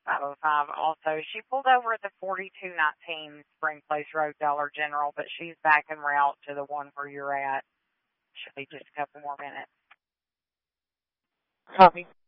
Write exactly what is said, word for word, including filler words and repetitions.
five oh five also. She pulled over at the forty-two nineteen Spring Place Road Dollar General, but she's back en route to the one where you're at. Should be just a couple more minutes. Copy.